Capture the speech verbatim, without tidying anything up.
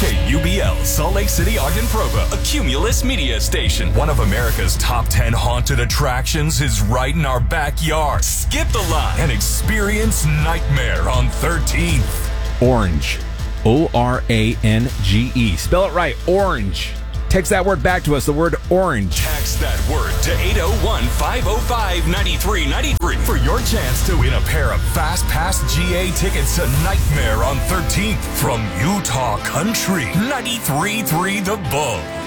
K U B L, Salt Lake City, Ogden, Provo, a Cumulus media station. One of America's top ten haunted attractions is right in our backyard. Skip the line and experience Nightmare on thirteenth. Orange. O R A N G E. Spell it right. Orange. Text that word back to us, the word orange. Text that word to eight oh one, five oh five, nine three nine three for your chance to win a pair of Fast Pass G A tickets to Nightmare on thirteenth from Utah Country. ninety-three point three The Bull.